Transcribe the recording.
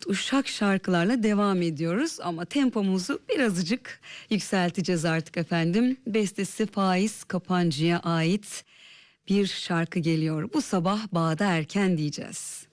uşak şarkılarla devam ediyoruz ama tempomuzu birazcık yükselteceğiz artık efendim. Bestesi Faiz Kapancı'ya ait bir şarkı geliyor. Bu sabah bağda erken diyeceğiz.